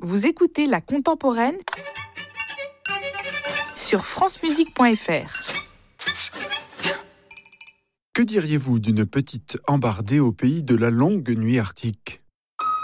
Vous écoutez La Contemporaine sur francemusique.fr. Que diriez-vous d'une petite embardée au pays de la longue nuit arctique ?